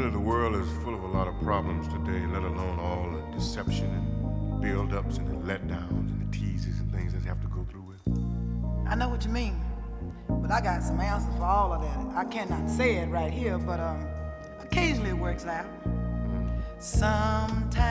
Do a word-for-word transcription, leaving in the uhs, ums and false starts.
minute the world is full of a lot of problems today, let alone all the deception and build-ups and the letdowns and the teases and things that you have to go through with. I know what you mean, but I got some answers for all of that. I cannot say it right here, but um, occasionally it works out. Mm. Sometimes